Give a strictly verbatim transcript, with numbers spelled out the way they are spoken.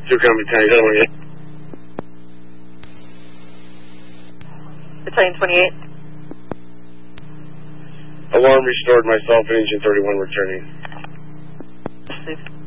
Two Company ten, twenty-eight. Battalion twenty-eight. Alarm restored myself and engine thirty-one returning. Please.